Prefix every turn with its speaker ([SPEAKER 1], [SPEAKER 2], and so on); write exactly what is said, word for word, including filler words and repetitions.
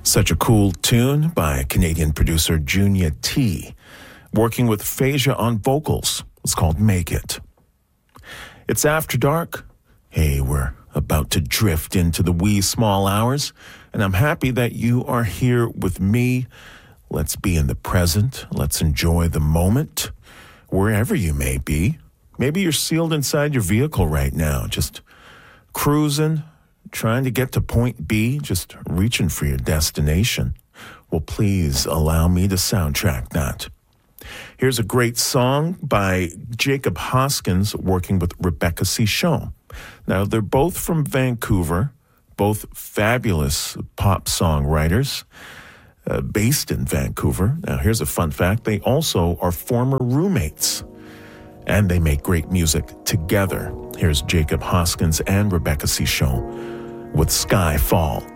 [SPEAKER 1] Such a cool tune by Canadian producer Junia T, working with Phasia on vocals. It's called Make It. It's after dark. Hey, we're about to drift into the wee small hours, and I'm happy that you are here with me. Let's be in the present. Let's enjoy the moment, wherever you may be. Maybe you're sealed inside your vehicle right now, just cruising, trying to get to point B, just reaching for your destination. Well, please allow me to soundtrack that. Here's a great song by Jacob Hoskins working with Rebecca Cichon. Now, they're both from Vancouver, both fabulous pop songwriters uh, based in Vancouver. Now, here's a fun fact. They also are former roommates, and they make great music together. Here's Jacob Hoskins and Rebecca Cichon with Skyfall.